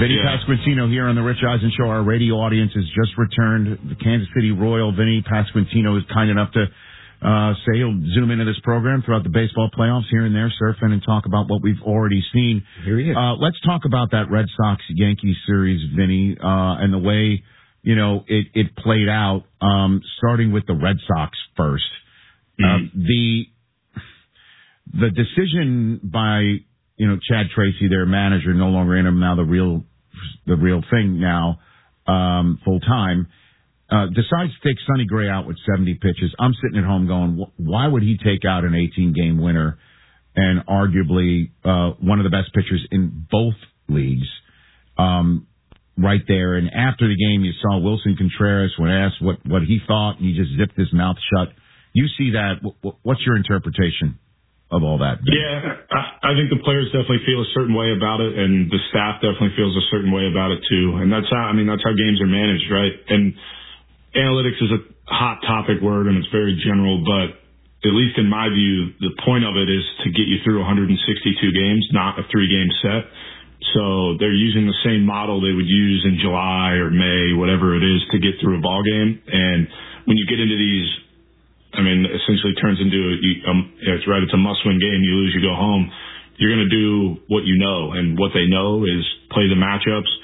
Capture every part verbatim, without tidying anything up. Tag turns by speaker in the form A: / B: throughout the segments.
A: Vinny
B: yeah.
A: Pasquantino here on the Rich Eisen Show. Our radio audience has just returned. The Kansas City Royal, Vinny Pasquantino, is kind enough to uh, say he'll zoom into this program throughout the baseball playoffs here and there, surfing and talk about what we've already seen.
C: Here he is. Uh,
A: let's talk about that Red Sox-Yankees series, Vinny, uh, and the way, you know, it, it played out, um, starting with the Red Sox first. Mm-hmm. Uh, the the decision by, you know, Chad Tracy, their manager, no longer in him, now the real the real thing now, um, full time, uh, decides to take Sonny Gray out with seventy pitches. I'm sitting at home going, why would he take out an eighteen-game winner and arguably uh, one of the best pitchers in both leagues um, right there? And after the game, you saw Wilson Contreras when asked what, what he thought, and he just zipped his mouth shut. You see that. What's your interpretation of all that?
B: Yeah, I, I think the players definitely feel a certain way about it, and the staff definitely feels a certain way about it too. And that's how, I mean, that's how games are managed, right? And analytics is a hot topic word, and it's very general, but at least in my view, the point of it is to get you through one hundred sixty-two games, not a three-game set. So they're using the same model they would use in July or May, whatever it is, to get through a ball game. And when you get into these, I mean, essentially turns into, a, um, it's right, it's a must-win game. You lose, you go home. You're going to do what you know, and what they know is play the matchups,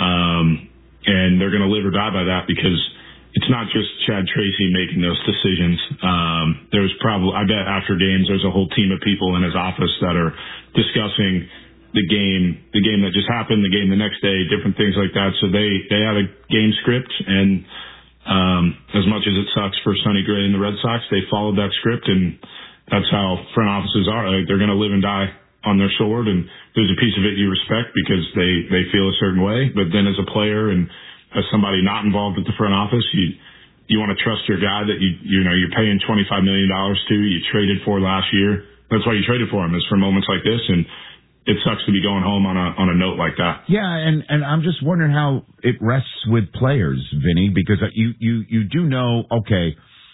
B: um, and they're going to live or die by that, because it's not just Chad Tracy making those decisions. Um, there's probably, I bet after games, there's a whole team of people in his office that are discussing the game, the game that just happened, the game the next day, different things like that. So they, they have a game script, and Um, as much as it sucks for Sonny Gray and the Red Sox, they followed that script, and that's how front offices are. Like, they're going to live and die on their sword, and there's a piece of it you respect because they, they feel a certain way. But then as a player and as somebody not involved with the front office, you you want to trust your guy that you you know you're paying twenty-five million dollars to, you traded for last year. That's why you traded for him, is for moments like this, and it sucks to be going home on a on a note like that.
A: Yeah, and, and I'm just wondering how it rests with players, Vinny, because you, you, you do know, okay,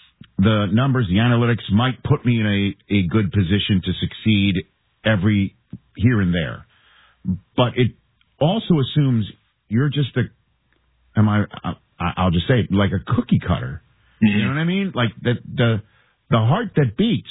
A: the numbers, the analytics might put me in a, a good position to succeed every here and there. But it also assumes you're just a, am I, I I'll just say it, like a cookie cutter. Mm-hmm. You know what I mean? Like the, the, the heart that beats,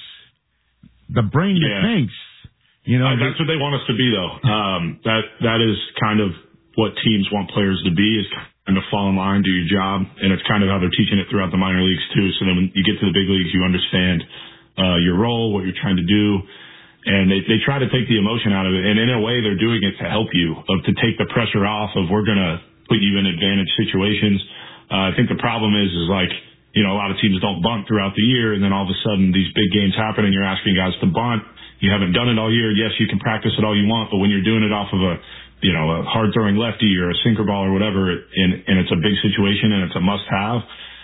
A: the brain
B: yeah.
A: that thinks. You know,
B: uh, that's what they want us to be, though. Um, that that is kind of what teams want players to be, is kind of fall in line, do your job, and it's kind of how they're teaching it throughout the minor leagues too. So then when you get to the big leagues, you understand uh, your role, what you're trying to do, and they they try to take the emotion out of it. And in a way, they're doing it to help you, of to take the pressure off of, we're going to put you in advantage situations. Uh, I think the problem is is like, you know, a lot of teams don't bunt throughout the year, and then all of a sudden these big games happen, and you're asking guys to bunt. You haven't done it all year. Yes, you can practice it all you want, but when you're doing it off of a, you know, a hard throwing lefty or a sinker ball or whatever, and, and it's a big situation and it's a must have,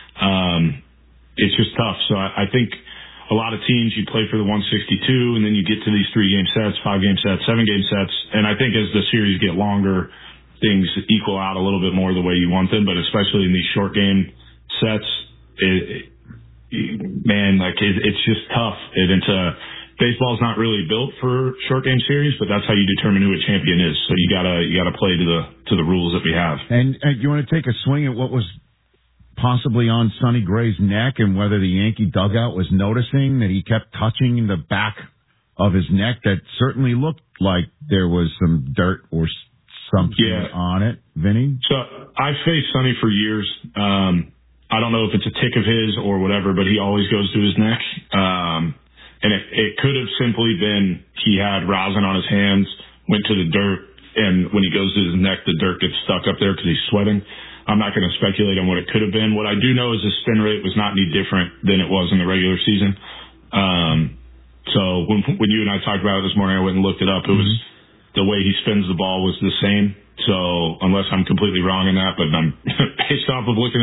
B: um, it's just tough. So I, I think a lot of teams, you play for the one sixty-two, and then you get to these three game sets, five game sets, seven game sets. And I think as the series get longer, things equal out a little bit more the way you want them. But especially in these short game sets, it, it, man, like it, it's just tough. And it's a, baseball's not really built for short game series, but that's how you determine who a champion is. So you gotta you gotta play to the to the rules that we have.
A: And, and you want to take a swing at what was possibly on Sonny Gray's neck, and whether the Yankee dugout was noticing that he kept touching the back of his neck? That certainly looked like there was some dirt or something
B: yeah.
A: on it, Vinny.
B: So I've faced Sonny for years. Um, I don't know if it's a tick of his or whatever, but he always goes to his neck. Um, And it, it could have simply been he had rosin on his hands, went to the dirt, and when he goes to his neck, the dirt gets stuck up there because he's sweating. I'm not going to speculate on what it could have been. What I do know is his spin rate was not any different than it was in the regular season. Um, so when, when you and I talked about it this morning, I went and looked it up. It was the way he spins the ball was the same. So unless I'm completely wrong in that, but I'm based off of looking at